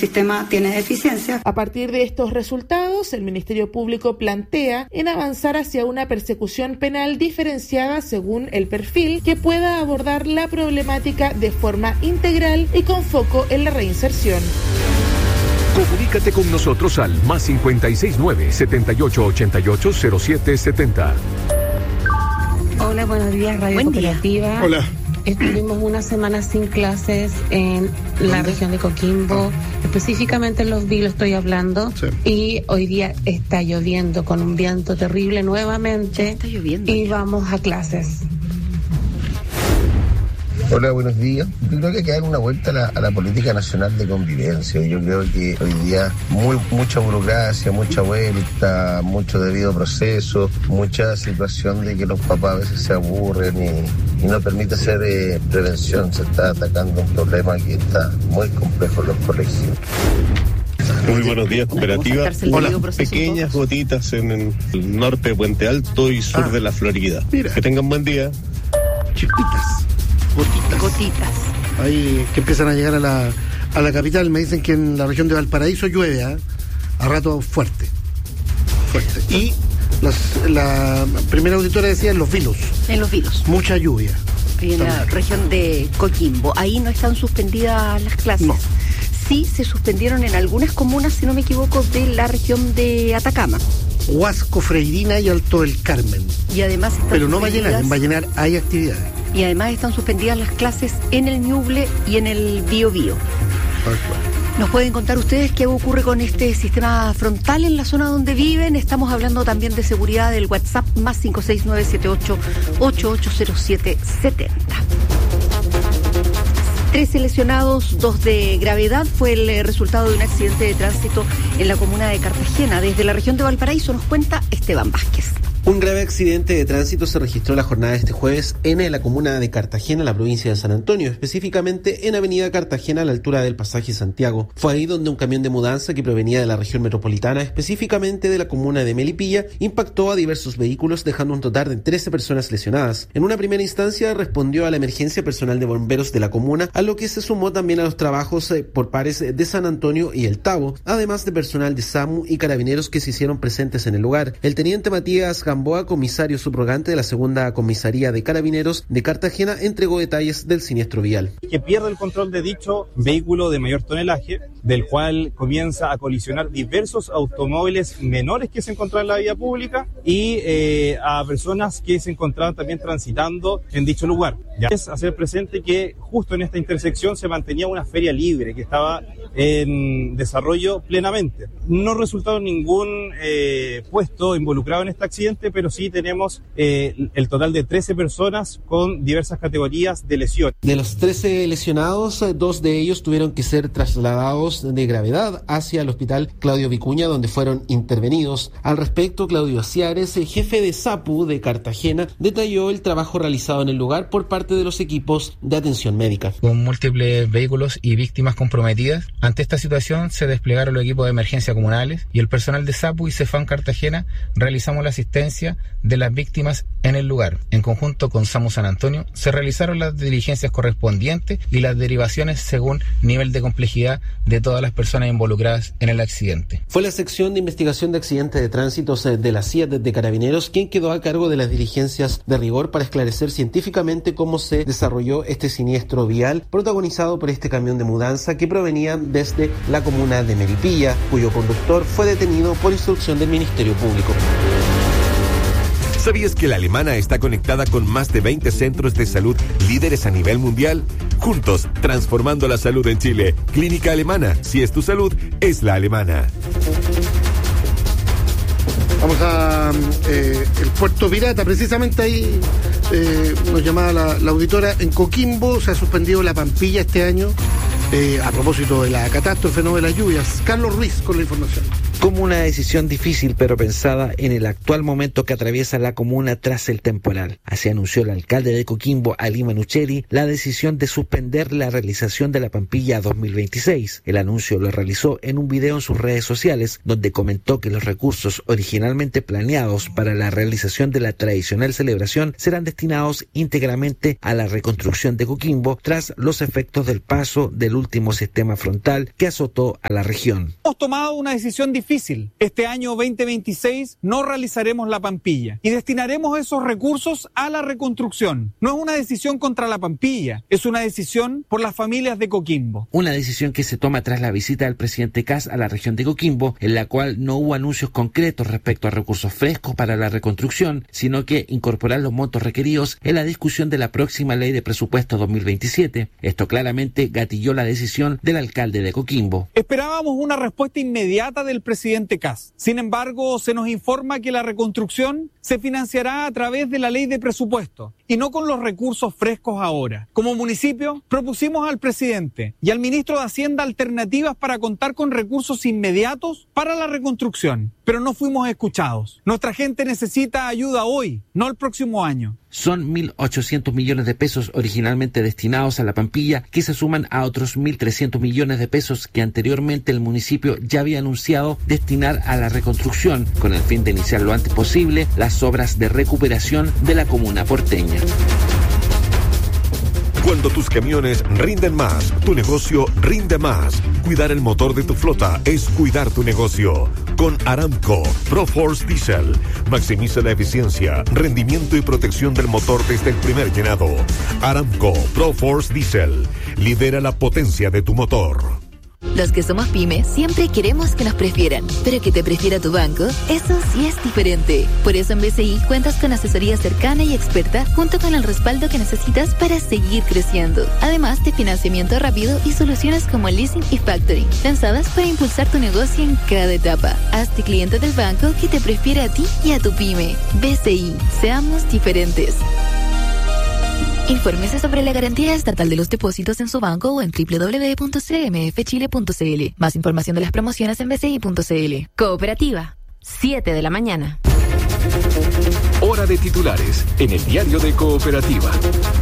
sistema tiene deficiencias. A partir de estos resultados, el Ministerio Público plantea en avanzar hacia una persecución penal diferenciada según el perfil que pueda abordar la problemática de forma integral y con foco en la reinserción. Comunícate con nosotros al +569 7888 0770. Hola, buenos días, Radio Buen Cooperativa. Día. Hola. Estuvimos una semana sin clases en la región de Coquimbo, específicamente en Los Vilos estoy hablando, sí. Y hoy día está lloviendo con un viento terrible nuevamente. Está lloviendo. Y vamos a clases. Hola, buenos días. Yo creo que hay que dar una vuelta a la política nacional de convivencia. Yo creo que hoy día mucha burocracia, mucha vuelta, mucho debido proceso, mucha situación de que los papás a veces se aburren y no permite hacer prevención. Se está atacando un problema que está muy complejo en los colegios. Muy buenos días, Cooperativa. Hola, pequeñas gotitas en el norte de Puente Alto y sur de la Florida. Mira. Que tengan buen día. Chispitas. Gotitas. Ahí que empiezan a llegar a la capital. Me dicen que en la región de Valparaíso llueve, a rato fuerte. Y la primera auditora decía en Los Vilos. En Los Vilos. Mucha lluvia. Y en también la región de Coquimbo. Ahí no están suspendidas las clases. No. Sí se suspendieron en algunas comunas, si no me equivoco, de la región de Atacama. Huasco, Freirina y Alto del Carmen. Y además pero no Vallenar, en Vallenar hay actividades. Y además están suspendidas las clases en el Ñuble y en el Biobío. ¿Nos pueden contar ustedes qué ocurre con este sistema frontal en la zona donde viven? Estamos hablando también de seguridad del WhatsApp +56978 880770. 13 lesionados, 2 de gravedad, fue el resultado de un accidente de tránsito en la comuna de Cartagena. Desde la región de Valparaíso nos cuenta Esteban Vázquez. Un grave accidente de tránsito se registró la jornada de este jueves en la comuna de Cartagena, la provincia de San Antonio, específicamente en Avenida Cartagena a la altura del pasaje Santiago. Fue ahí donde un camión de mudanza que provenía de la región metropolitana, específicamente de la comuna de Melipilla, impactó a diversos vehículos, dejando un total de 13 personas lesionadas. En una primera instancia respondió a la emergencia personal de bomberos de la comuna, a lo que se sumó también a los trabajos por pares de San Antonio y El Tabo, además de personal de SAMU y carabineros que se hicieron presentes en el lugar. El teniente Matías Gamboa, comisario subrogante de la segunda comisaría de Carabineros de Cartagena, entregó detalles del siniestro vial. Que pierde el control de dicho vehículo de mayor tonelaje, del cual comienza a colisionar diversos automóviles menores que se encontraban en la vía pública y a personas que se encontraban también transitando en dicho lugar. Ya es hacer presente que justo en esta intersección se mantenía una feria libre que estaba en desarrollo plenamente. No resultó ningún puesto involucrado en este accidente, pero sí tenemos el total de 13 personas con diversas categorías de lesión. De los 13 lesionados, 2 de ellos tuvieron que ser trasladados de gravedad hacia el hospital Claudio Vicuña, donde fueron intervenidos. Al respecto, Claudio Aciares, el jefe de SAPU de Cartagena, detalló el trabajo realizado en el lugar por parte de los equipos de atención médica. Con múltiples vehículos y víctimas comprometidas, ante esta situación se desplegaron los equipos de emergencia comunales y el personal de SAPU y CEFAM Cartagena realizamos la asistencia de las víctimas en el lugar. En conjunto con SAMU San Antonio se realizaron las diligencias correspondientes y las derivaciones según nivel de complejidad de todas las personas involucradas en el accidente. Fue la sección de investigación de accidentes de tránsito de la CIA de Carabineros quien quedó a cargo de las diligencias de rigor para esclarecer científicamente cómo se desarrolló este siniestro vial protagonizado por este camión de mudanza que provenía desde la comuna de Melipilla, cuyo conductor fue detenido por instrucción del Ministerio Público. ¿Sabías que la Alemana está conectada con más de 20 centros de salud líderes a nivel mundial? Juntos, transformando la salud en Chile. Clínica Alemana. Si es tu salud, es la alemana. Vamos a el Puerto Pirata, precisamente ahí nos llamaba la auditora. En Coquimbo se ha suspendido la Pampilla este año a propósito de la catástrofe, no de las lluvias. Carlos Ruiz con la información. Como una decisión difícil pero pensada en el actual momento que atraviesa la comuna tras el temporal. Así anunció el alcalde de Coquimbo, Ali Manucheri, la decisión de suspender la realización de la Pampilla 2026. El anuncio lo realizó en un video en sus redes sociales, donde comentó que los recursos originalmente planeados para la realización de la tradicional celebración serán destinados íntegramente a la reconstrucción de Coquimbo tras los efectos del paso del último sistema frontal que azotó a la región. Hemos tomado una decisión difícil. Este año 2026 no realizaremos la Pampilla y destinaremos esos recursos a la reconstrucción. No es una decisión contra la Pampilla, es una decisión por las familias de Coquimbo. Una decisión que se toma tras la visita del presidente Kast a la región de Coquimbo, en la cual no hubo anuncios concretos respecto a recursos frescos para la reconstrucción, sino que incorporar los montos requeridos en la discusión de la próxima ley de presupuesto 2027. Esto claramente gatilló la decisión del alcalde de Coquimbo. Esperábamos una respuesta inmediata del presidente Kast. Sin embargo, se nos informa que la reconstrucción se financiará a través de la ley de presupuesto y no con los recursos frescos ahora. Como municipio, propusimos al presidente y al ministro de Hacienda alternativas para contar con recursos inmediatos para la reconstrucción, pero no fuimos escuchados. Nuestra gente necesita ayuda hoy, no el próximo año. Son 1.800 millones de pesos originalmente destinados a la Pampilla, que se suman a otros 1.300 millones de pesos que anteriormente el municipio ya había anunciado destinar a la reconstrucción, con el fin de iniciar lo antes posible las obras de recuperación de la comuna porteña. Cuando tus camiones rinden más, tu negocio rinde más. Cuidar el motor de tu flota es cuidar tu negocio. Con Aramco ProForce Diesel, maximiza la eficiencia, rendimiento y protección del motor desde el primer llenado. Aramco ProForce Diesel, lidera la potencia de tu motor. Los que somos pyme siempre queremos que nos prefieran, pero que te prefiera tu banco, eso sí es diferente. Por eso en BCI cuentas con asesoría cercana y experta junto con el respaldo que necesitas para seguir creciendo. Además de financiamiento rápido y soluciones como leasing y factoring, pensadas para impulsar tu negocio en cada etapa. Hazte cliente del banco que te prefiere a ti y a tu pyme. BCI, seamos diferentes. Infórmese sobre la garantía estatal de los depósitos en su banco o en www.cmfchile.cl. Más información de las promociones en bci.cl. Cooperativa, 7 de la mañana. Hora de titulares en el diario de Cooperativa.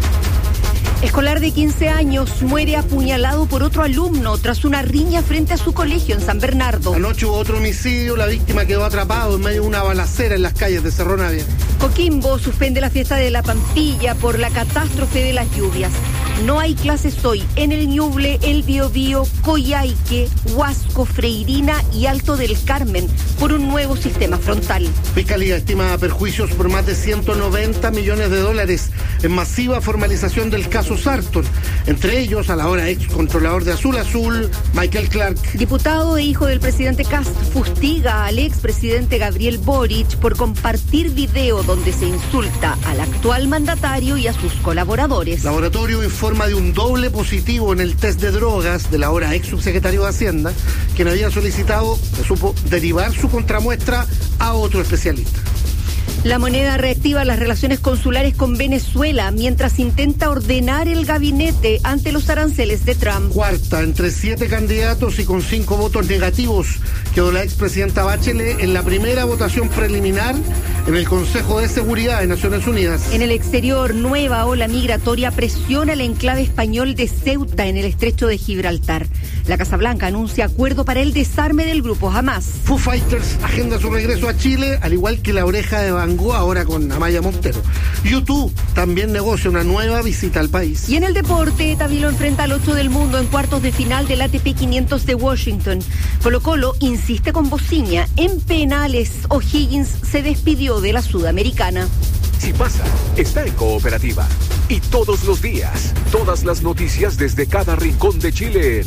Escolar de 15 años muere apuñalado por otro alumno tras una riña frente a su colegio en San Bernardo. Anoche hubo otro homicidio, la víctima quedó atrapado en medio de una balacera en las calles de Cerro Navia. Coquimbo suspende la fiesta de la Pampilla por la catástrofe de las lluvias. No hay clases hoy en el Ñuble, el Biobío, Coyhaique, Huasco, Freirina y Alto del Carmen por un nuevo sistema frontal. Fiscalía estima perjuicios por más de 190 millones de dólares en masiva formalización del caso Sartor, entre ellos al ahora ex controlador de Azul Azul, Michael Clark. Diputado e hijo del presidente Kast fustiga al expresidente Gabriel Boric por compartir video donde se insulta al actual mandatario y a sus colaboradores. Laboratorio informa de un doble positivo en el test de drogas del ahora ex subsecretario de Hacienda, quien había solicitado, se supo, derivar su contramuestra a otro especialista. La Moneda reactiva las relaciones consulares con Venezuela mientras intenta ordenar el gabinete ante los aranceles de Trump. Cuarta, entre 7 candidatos y con 5 votos negativos, quedó la expresidenta Bachelet en la primera votación preliminar en el Consejo de Seguridad de Naciones Unidas. En el exterior, nueva ola migratoria presiona el enclave español de Ceuta en el estrecho de Gibraltar. La Casa Blanca anuncia acuerdo para el desarme del grupo Hamas. Foo Fighters agenda su regreso a Chile, al igual que La Oreja de Van Gogh, ahora con Amaya Montero. YouTube también negocia una nueva visita al país. Y en el deporte, Tabilo enfrenta al 8 del mundo en cuartos de final del ATP 500 de Washington. Colo-Colo insiste con Bociña. En penales, O'Higgins se despidió de la Sudamericana. Si pasa, está en Cooperativa. Y todos los días, todas las noticias desde cada rincón de Chile en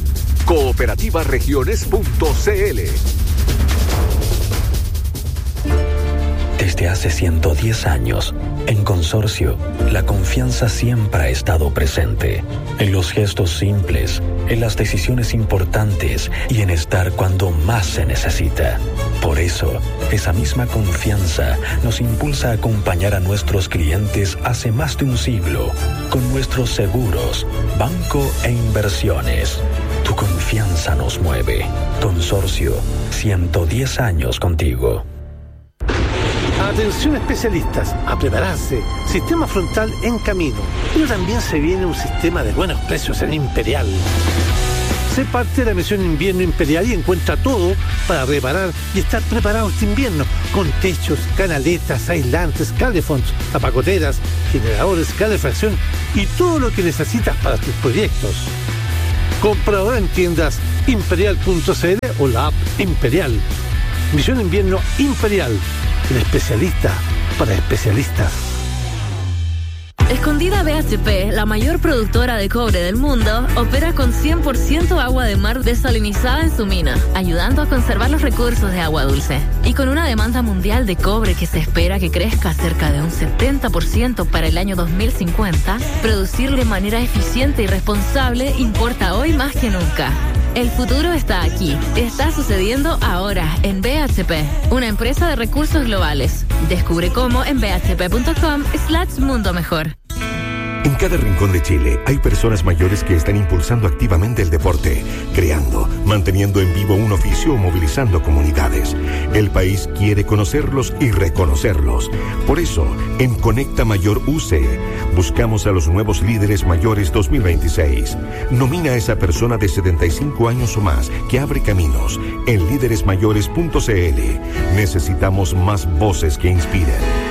cooperativaregiones.cl. Desde hace 110 años, en Consorcio, la confianza siempre ha estado presente. En los gestos simples, en las decisiones importantes y en estar cuando más se necesita. Por eso, esa misma confianza nos impulsa a acompañar a nuestros clientes hace más de un siglo, con nuestros seguros, banco e inversiones. Tu confianza nos mueve. Consorcio, 110 años contigo. Atención especialistas, a prepararse. Sistema frontal en camino. Pero también se viene un sistema de buenos precios en Imperial. Sé parte de la misión Invierno Imperial y encuentra todo para reparar y estar preparado este invierno. Con techos, canaletas, aislantes, calefonds, tapacoteras, generadores, calefacción y todo lo que necesitas para tus proyectos. Compra ahora en tiendas imperial.cl o la app Imperial. Misión Invierno Imperial, el especialista para especialistas. Escondida BHP, la mayor productora de cobre del mundo, opera con 100% agua de mar desalinizada en su mina, ayudando a conservar los recursos de agua dulce. Y con una demanda mundial de cobre que se espera que crezca cerca de un 70% para el año 2050, producir de manera eficiente y responsable importa hoy más que nunca. El futuro está aquí. Está sucediendo ahora en BHP, una empresa de recursos globales. Descubre cómo en bhp.com/mundo mejor. En cada rincón de Chile hay personas mayores que están impulsando activamente el deporte, creando, manteniendo en vivo un oficio o movilizando comunidades. El país quiere conocerlos y reconocerlos. Por eso, en Conecta Mayor UC, buscamos a los nuevos líderes mayores 2026. Nomina a esa persona de 75 años o más que abre caminos en líderesmayores.cl. Necesitamos más voces que inspiren.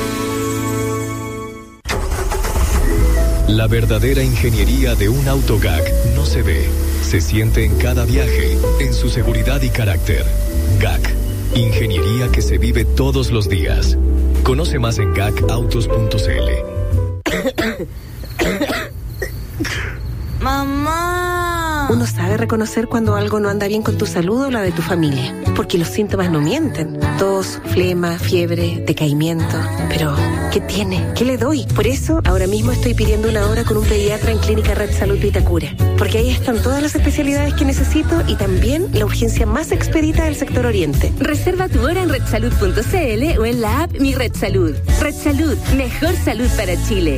La verdadera ingeniería de un auto GAC no se ve, se siente en cada viaje, en su seguridad y carácter. GAC, ingeniería que se vive todos los días. Conoce más en gacautos.cl. ¡Mamá! Uno sabe reconocer cuando algo no anda bien con tu salud o la de tu familia, porque los síntomas no mienten. Tos, flema, fiebre, decaimiento. Pero, ¿qué tiene? ¿Qué le doy? Por eso, ahora mismo estoy pidiendo una hora con un pediatra en Clínica Red Salud Vitacura, porque ahí están todas las especialidades que necesito y también la urgencia más expedita del sector oriente. Reserva tu hora en redsalud.cl o en la app Mi Red Salud. Red Salud, mejor salud para Chile.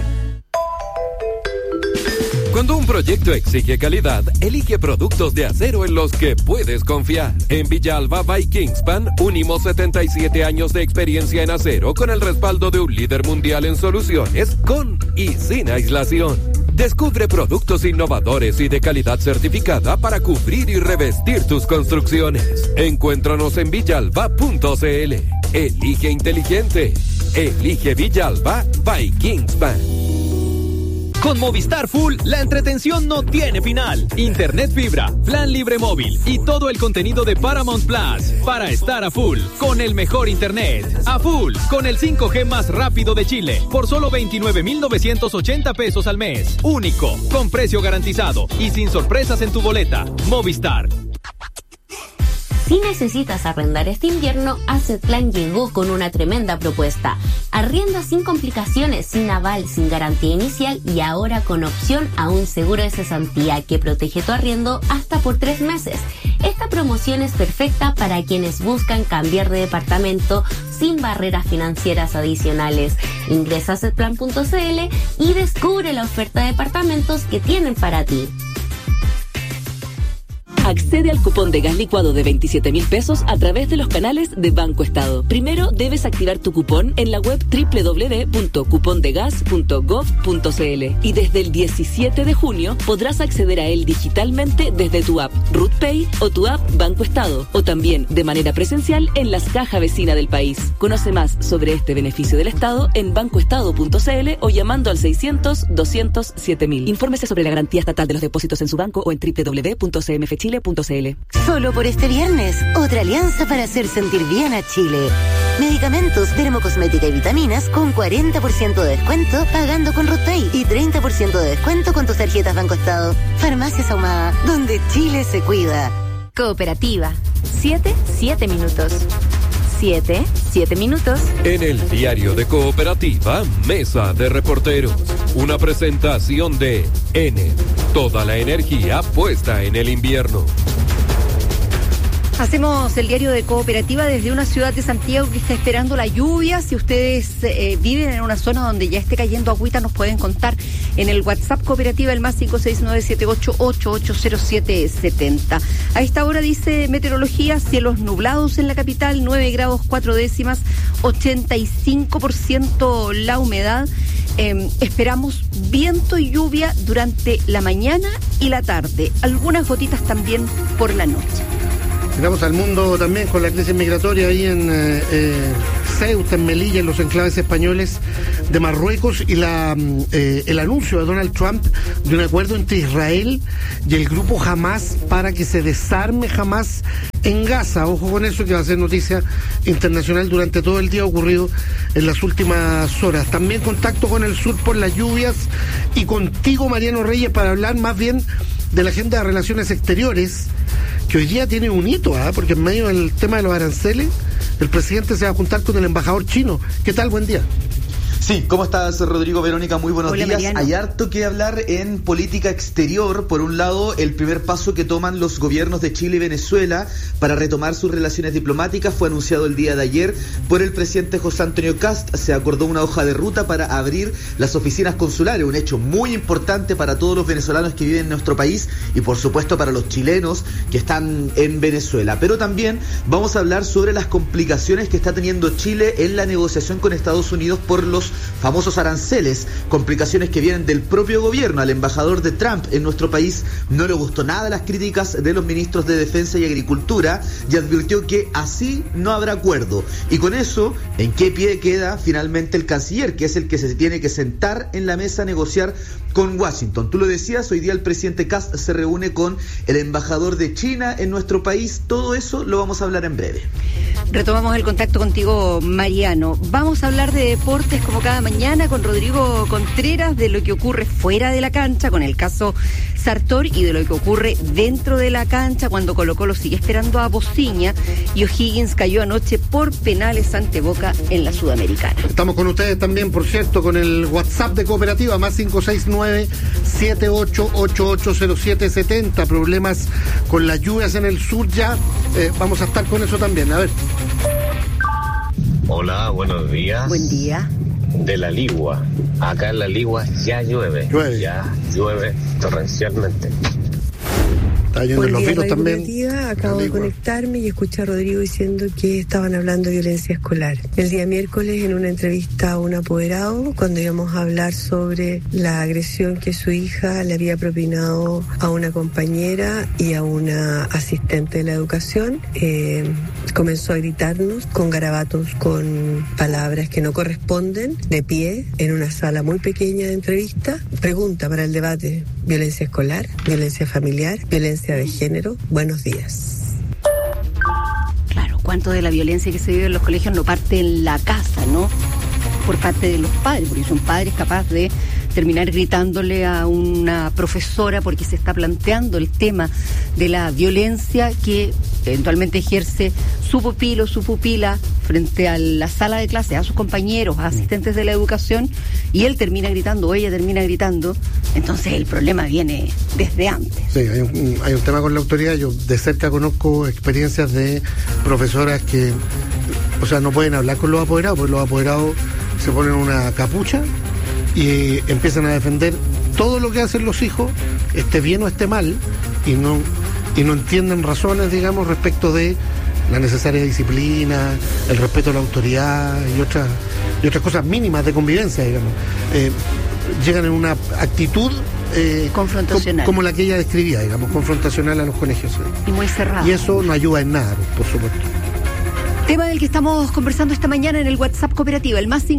Cuando un proyecto exige calidad, elige productos de acero en los que puedes confiar. En Villalba by Kingspan, unimos 77 años de experiencia en acero con el respaldo de un líder mundial en soluciones, con y sin aislación. Descubre productos innovadores y de calidad certificada para cubrir y revestir tus construcciones. Encuéntranos en villalba.cl. Elige inteligente. Elige Villalba by Kingspan. Con Movistar Full, la entretención no tiene final. Internet fibra, plan libre móvil y todo el contenido de Paramount Plus para estar a full con el mejor internet. A full con el 5G más rápido de Chile por solo 29,980 pesos al mes. Único, con precio garantizado y sin sorpresas en tu boleta. Movistar. Si necesitas arrendar este invierno, Assetplan llegó con una tremenda propuesta. Arrienda sin complicaciones, sin aval, sin garantía inicial y ahora con opción a un seguro de cesantía que protege tu arriendo hasta por 3 meses. Esta promoción es perfecta para quienes buscan cambiar de departamento sin barreras financieras adicionales. Ingresa a assetplan.cl y descubre la oferta de departamentos que tienen para ti. Accede al cupón de gas licuado de 27,000 pesos a través de los canales de Banco Estado. Primero debes activar tu cupón en la web www.cupondegas.gov.cl y desde el 17 de junio podrás acceder a él digitalmente desde tu app RootPay o tu app Banco Estado o también de manera presencial en las cajas vecinas del país. Conoce más sobre este beneficio del Estado en bancoestado.cl o llamando al 600-200-7000. Infórmese sobre la garantía estatal de los depósitos en su banco o en www.cmfchile.cl. Solo por este viernes, otra alianza para hacer sentir bien a Chile. Medicamentos, dermocosmética y vitaminas con 40% de descuento pagando con RootPay y 30% de descuento con tus tarjetas Banco Estado. Farmacias Ahumada, donde Chile se cuida. Cooperativa. 7 minutos. 7 minutos. En el diario de Cooperativa, Mesa de Reporteros. Una presentación de N. Toda la energía puesta en el invierno. Hacemos el diario de Cooperativa desde una ciudad de Santiago que está esperando la lluvia. Si ustedes viven en una zona donde ya esté cayendo agüita, nos pueden contar en el WhatsApp Cooperativa, el más 569-7888-0770. A esta hora dice meteorología, cielos nublados en la capital, 9 grados 4 décimas, 85% la humedad. Esperamos viento y lluvia durante la mañana y la tarde. Algunas gotitas también por la noche. Miramos al mundo también con la crisis migratoria ahí en Ceuta, en Melilla, en los enclaves españoles de Marruecos, y el anuncio de Donald Trump de un acuerdo entre Israel y el grupo Hamas para que se desarme Hamas en Gaza. Ojo con eso, que va a ser noticia internacional durante todo el día, ocurrido en las últimas horas. También contacto con el sur por las lluvias y contigo, Mariano Reyes, para hablar más bien de la agenda de relaciones exteriores, que hoy día tiene un hito, porque en medio del tema de los aranceles, el presidente se va a juntar con el embajador chino. ¿Qué tal? Buen día. Sí, ¿cómo estás, Rodrigo? Verónica, muy buenos Hola, días. Mariano. Hay harto que hablar en política exterior. Por un lado, el primer paso que toman los gobiernos de Chile y Venezuela para retomar sus relaciones diplomáticas fue anunciado el día de ayer por el presidente José Antonio Kast. Se acordó una hoja de ruta para abrir las oficinas consulares, un hecho muy importante para todos los venezolanos que viven en nuestro país y por supuesto para los chilenos que están en Venezuela. Pero también vamos a hablar sobre las complicaciones que está teniendo Chile en la negociación con Estados Unidos por los famosos aranceles, complicaciones que vienen del propio gobierno. Al embajador de Trump en nuestro país no le gustó nada las críticas de los ministros de Defensa y Agricultura y advirtió que así no habrá acuerdo. Y con eso, ¿en qué pie queda finalmente el canciller, que es el que se tiene que sentar en la mesa a negociar con Washington? Tú lo decías, hoy día el presidente Kast se reúne con el embajador de China en nuestro país. Todo eso lo vamos a hablar en breve. Retomamos el contacto contigo, Mariano. Vamos a hablar de deportes como cada mañana con Rodrigo Contreras, de lo que ocurre fuera de la cancha con el caso Sartor y de lo que ocurre dentro de la cancha cuando Colo-Colo sigue esperando a Bociña y O'Higgins cayó anoche por penales ante Boca en la Sudamericana. Estamos con ustedes también, por cierto, con el WhatsApp de Cooperativa, más 569-78880770. Problemas con las lluvias en el sur ya. Vamos a estar con eso también. A ver. Hola, buenos días. Buen día. De La Ligua. Acá en La Ligua ya llueve. Ya llueve torrencialmente. Está yendo en los vinos también. Acabo de conectarme y escuché a Rodrigo diciendo que estaban hablando de violencia escolar. El día miércoles, en una entrevista a un apoderado, cuando íbamos a hablar sobre la agresión que su hija le había propinado a una compañera y a una asistente de la educación, comenzó a gritarnos con garabatos, con palabras que no corresponden, de pie, en una sala muy pequeña de entrevista. Pregunta para el debate: violencia escolar, violencia familiar, violencia de género. Buenos días. Claro, cuánto de la violencia que se vive en los colegios no parte en la casa, ¿no? Por parte de los padres, porque son padres capaces de terminar gritándole a una profesora porque se está planteando el tema de la violencia que eventualmente ejerce su pupilo o su pupila frente a la sala de clase, a sus compañeros, a asistentes de la educación, y él termina gritando o ella termina gritando. Entonces el problema viene desde antes. Sí, hay un tema con la autoridad. Yo de cerca conozco experiencias de profesoras que, o sea, no pueden hablar con los apoderados, porque los apoderados se ponen una capucha y empiezan a defender todo lo que hacen los hijos, esté bien o esté mal, y no entienden razones, digamos, respecto de la necesaria disciplina, el respeto a la autoridad y otras cosas mínimas de convivencia, digamos. Llegan en una actitud confrontacional, como la que ella describía, digamos, confrontacional a los colegios. Y muy cerrado. Y eso no ayuda en nada, por supuesto. Tema del que estamos conversando esta mañana en el WhatsApp Cooperativa, el más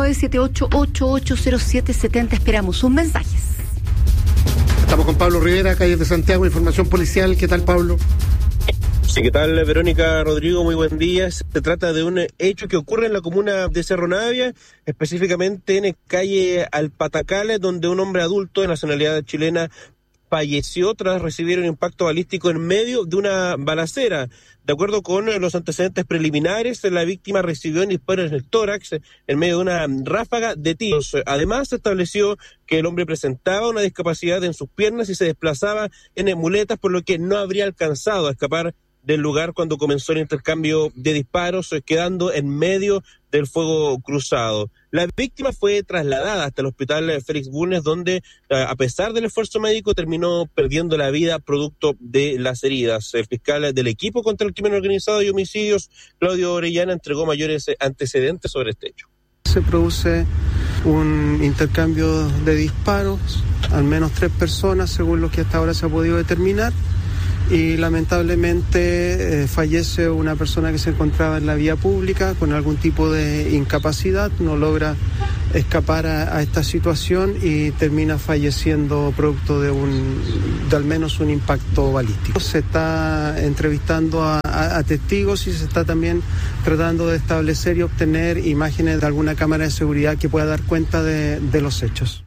569-78880770. Esperamos sus mensajes. Estamos con Pablo Rivera, Calles de Santiago, Información Policial. ¿Qué tal, Pablo? Sí, ¿qué tal, Verónica, Rodrigo? Muy buen día. Se trata de un hecho que ocurre en la comuna de Cerro Navia, específicamente en calle Alpatacales, donde un hombre adulto de nacionalidad chilena falleció tras recibir un impacto balístico en medio de una balacera. De acuerdo con los antecedentes preliminares, la víctima recibió un disparo en el tórax en medio de una ráfaga de tiros. Además, se estableció que el hombre presentaba una discapacidad en sus piernas y se desplazaba en muletas, por lo que no habría alcanzado a escapar del lugar cuando comenzó el intercambio de disparos, quedando en medio del fuego cruzado. La víctima fue trasladada hasta el hospital Félix Bulnes, donde, a pesar del esfuerzo médico, terminó perdiendo la vida producto de las heridas. El fiscal del equipo contra el crimen organizado y homicidios, Claudio Orellana, entregó mayores antecedentes sobre este hecho. Se produce un intercambio de disparos, al menos 3 personas, según lo que hasta ahora se ha podido determinar. y lamentablemente fallece una persona que se encontraba en la vía pública con algún tipo de incapacidad, no logra escapar a esta situación y termina falleciendo producto de al menos un impacto balístico. Se está entrevistando a testigos y se está también tratando de establecer y obtener imágenes de alguna cámara de seguridad que pueda dar cuenta de los hechos.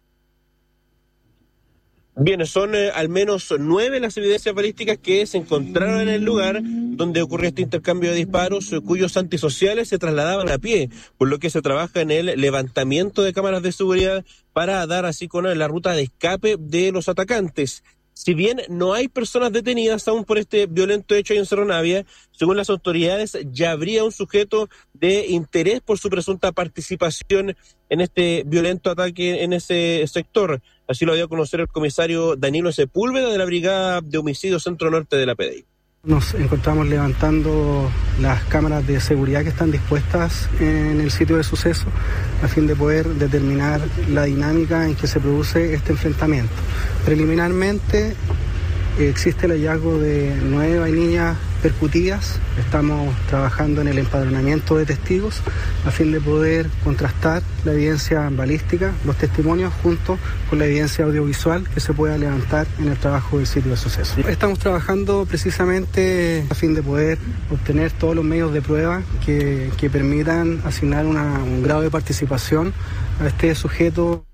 Bien, son al menos 9 las evidencias balísticas que se encontraron en el lugar donde ocurrió este intercambio de disparos, cuyos antisociales se trasladaban a pie, por lo que se trabaja en el levantamiento de cámaras de seguridad para dar así con la ruta de escape de los atacantes. Si bien no hay personas detenidas aún por este violento hecho en Cerro Navia, según las autoridades ya habría un sujeto de interés por su presunta participación en este violento ataque en ese sector. Así lo dio a conocer el comisario Danilo Sepúlveda de la Brigada de Homicidios Centro Norte de la PDI. Nos encontramos levantando las cámaras de seguridad que están dispuestas en el sitio de suceso a fin de poder determinar la dinámica en que se produce este enfrentamiento. Preliminarmente existe el hallazgo de 9 vainillas percutidas. Estamos trabajando en el empadronamiento de testigos a fin de poder contrastar la evidencia balística, los testimonios, junto con la evidencia audiovisual que se pueda levantar en el trabajo del sitio de suceso. Estamos trabajando precisamente a fin de poder obtener todos los medios de prueba que permitan asignar un grado de participación a este sujeto.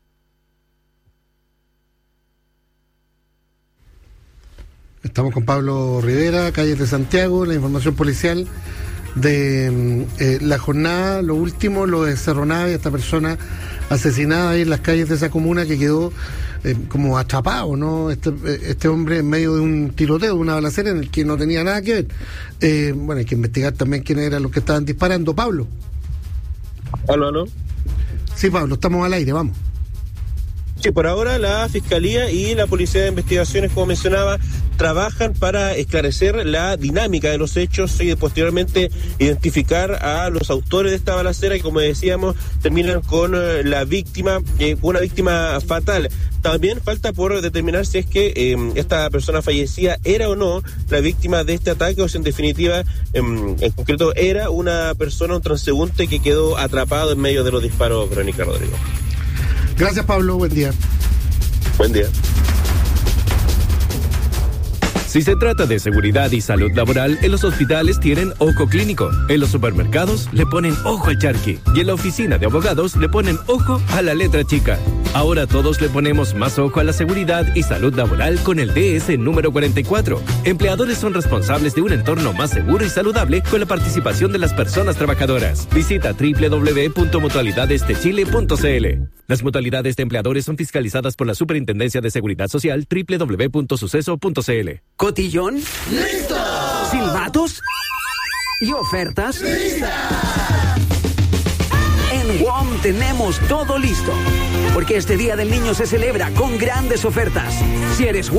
Estamos con Pablo Rivera, Calles de Santiago, la información policial de la jornada. Lo último, lo de Cerro Navia, esta persona asesinada ahí en las calles de esa comuna que quedó como atrapado, ¿no? Este hombre en medio de un tiroteo, de una balacera en el que no tenía nada que ver. Bueno, hay que investigar también quiénes eran los que estaban disparando. Pablo. ¿Aló? Sí, Pablo, estamos al aire, vamos. Sí, por ahora la Fiscalía y la Policía de Investigaciones, como mencionaba, trabajan para esclarecer la dinámica de los hechos y posteriormente identificar a los autores de esta balacera, y como decíamos, terminan con la víctima, una víctima fatal. También falta por determinar si es que esta persona fallecida era o no la víctima de este ataque, o si en definitiva, en concreto, era una persona, un transeúnte que quedó atrapado en medio de los disparos. Verónica Rodrigo. Gracias, Pablo. Buen día. Buen día. Si se trata de seguridad y salud laboral, en los hospitales tienen ojo clínico, en los supermercados le ponen ojo al charqui y en la oficina de abogados le ponen ojo a la letra chica. Ahora todos le ponemos más ojo a la seguridad y salud laboral con el DS número 44. Empleadores son responsables de un entorno más seguro y saludable con la participación de las personas trabajadoras. Visita www.mutualidadesdechile.cl. Las mutualidades de empleadores son fiscalizadas por la Superintendencia de Seguridad Social, www.suceso.cl. ¿Cotillón? ¡Listo! ¿Silbatos? ¿Y ofertas? ¡Lista! En WOM tenemos todo listo, porque este Día del Niño se celebra con grandes ofertas. Si eres